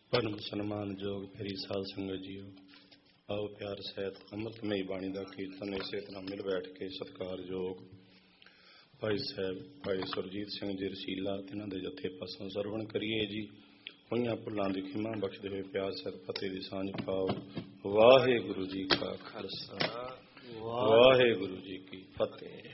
परम सन्मानयोग मेरी साध संगत जीओ, आओ प्यार सहित अमृतमयी बाणी का कीर्तन इसे तरह मिल बैठ के सत्कारयोग भाई साहब भाई सुरजीत सिंह जी रसीला तिन्हां दे जत्थे पासों सरवण करिए जी। होइयां भुलां दी खिमा बख्शदे हुए प्यार सहित फतेह दी सांझ पाओ। वाहिगुरु जी का खालसा वाहिगुरु जी की फतेह।